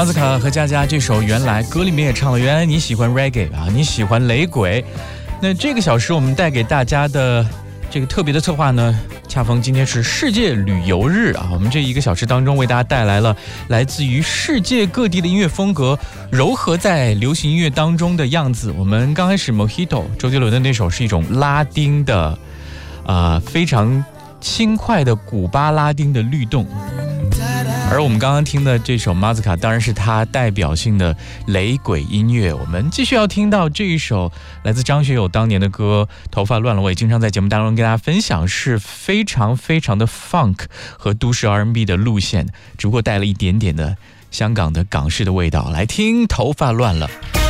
马斯卡和佳佳这首原来歌里面也唱了，原来你喜欢 reggae 啊，你喜欢雷鬼。那这个小时我们带给大家的这个特别的策划呢，恰逢今天是世界旅游日啊，我们这一个小时当中为大家带来了来自于世界各地的音乐风格糅合在流行音乐当中的样子。我们刚开始 Mojito 周杰伦的那首是一种拉丁的非常轻快的古巴拉丁的律动，而我们刚刚听的这首马斯卡当然是他代表性的雷鬼音乐。我们继续要听到这一首来自张学友当年的歌《头发乱了》，我也经常在节目当中跟大家分享，是非常非常的 funk 和都市 R&B 的路线，只不过带了一点点的香港的港式的味道。来听《头发乱了》。